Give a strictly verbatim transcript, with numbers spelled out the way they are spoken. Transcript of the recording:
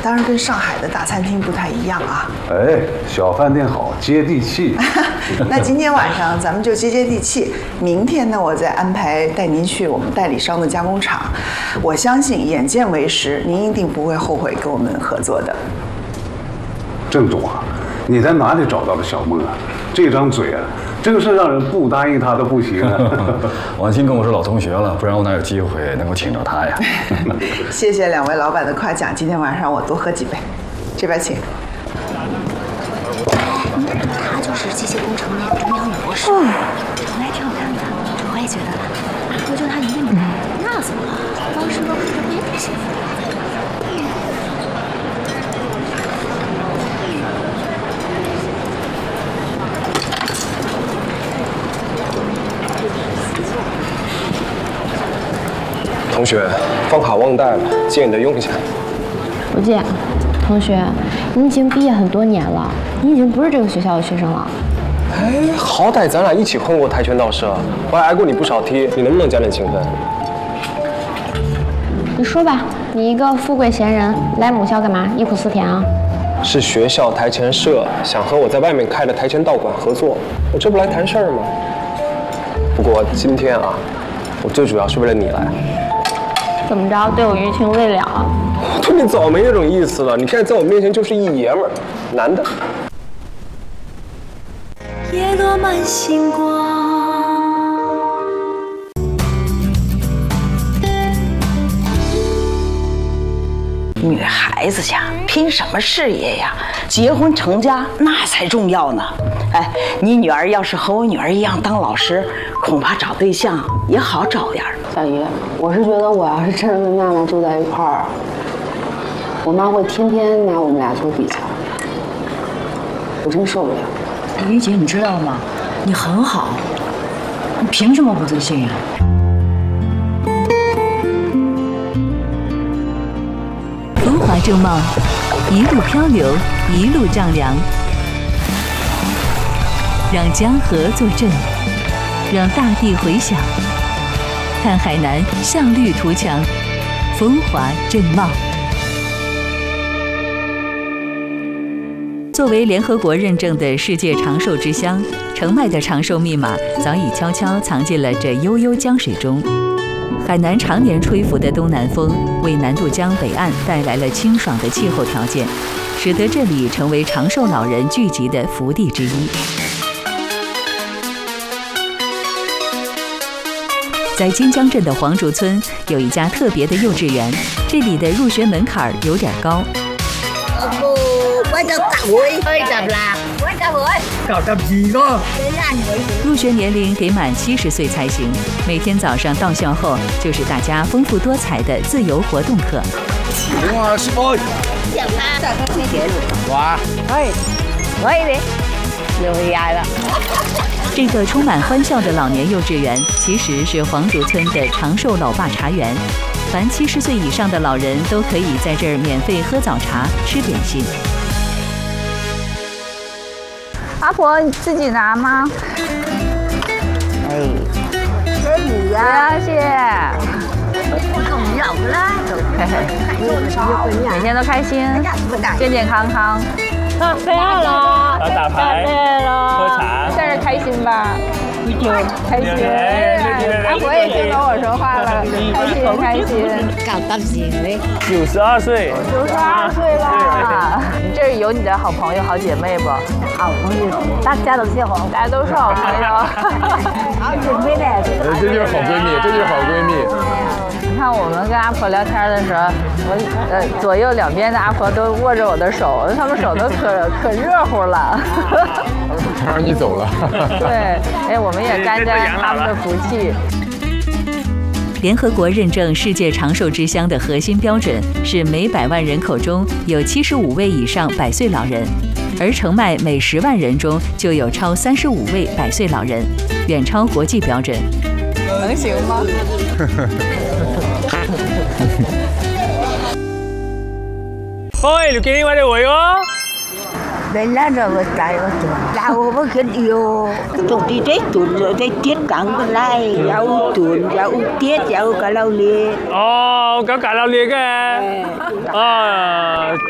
当然跟上海的大餐厅不太一样啊。 哎，小饭店好，接地气。 那今天晚上咱们就接接地气，明天呢，我再安排带您去我们代理商的加工厂。我相信眼见为实，您一定不会后悔跟我们合作的。 郑总啊，你在哪里找到的小梦啊？这张嘴啊，真是让人不答应他都不行啊。 王鑫跟我是老同学了，不然我哪有机会能够请到他呀？ 谢谢两位老板的夸奖，今天晚上我多喝几杯。这边请。 他就是机械工程那个中央女博士，长得还挺好看的，我也觉得。不就他一个女的，那怎么了？当时都是别人幸福。 同学，放卡忘带了，借你的用一下。 不借。同学，你已经毕业很多年了，你已经不是这个学校的学生了。 哎，好歹咱俩一起混过跆拳道社，我还挨过你不少踢，你能不能加点情分？ 你说吧，你一个富贵闲人来母校干嘛？忆苦思甜啊？ 是学校跆拳社想和我在外面开的跆拳道馆合作，我这不来谈事儿吗？不过今天啊，我最主要是为了你来。 怎么着，对我余情未了啊？ 我对你早没那种意思了，你看在我面前就是一爷们儿，男的。 叶落满星光。 女孩子家拼什么事业呀？结婚成家那才重要呢。哎，你女儿要是和我女儿一样当老师，恐怕找对象也好找点儿。 小姨，我是觉得我要是真的跟娜娜住在一块儿，我妈会天天拿我们俩做比较，我真受不了。 于姐，你知道吗？你很好，你凭什么不自信呀？ 风华正茂，一路漂流，一路丈量，让江河作证，让大地回响。看海南向绿图强，风华正茂。作为联合国认证的世界长寿之乡，澄迈的长寿密码早已悄悄藏进了这悠悠江水中。海南常年吹拂的东南风，为南渡江北岸带来了清爽的气候条件，使得这里成为长寿老人聚集的福地之一。在金江镇的黄竹村有一家特别的幼稚园，这里的入学门槛有点高。入学年龄得满七十岁才行。每天早上到校后，就是大家丰富多彩的自由活动课。 哇，师傅！哇！ 哎，喂你，又来了。 这个充满欢笑的老年幼稚园，其实是黄竹村的长寿老爸茶园。凡七十岁以上的老人都可以在这儿免费喝早茶、吃点心。 阿婆，你自己拿吗？ 哎，给你呀， 谢谢。每天都开心，健健康康。 咖啡了， 打打牌，喝茶， 在这开心吧？开心。阿婆也听懂我说话了，开心开心。 搞到几岁？ 九十二岁。 九十二岁了。你这儿有你的好朋友、好姐妹不？ 好朋友，大家都是好， 大家都是好朋友。 好姐妹呢？ 这就是好闺蜜，这就是好闺蜜。 你看我们跟阿婆聊天的时候，我呃左右两边的阿婆都握着我的手，他们手都可可热乎了。 让你走了。 对，哎，我们也沾沾他们的福气。 联合国认证世界长寿之乡的核心标准是每百万人口中有七十五位以上百岁老人，而澄迈每十万人中就有超三十五位百岁老人，远超国际标准。 能行吗？ 喂，你見我哋會喎？ Đây là rồi một cái rau với cái điều trồng đi tết tuần rồi đây tiết cắn cái này rau tuần rau tiết rau cà lau liê. Ồ, có cà lau liê cái. Ờ.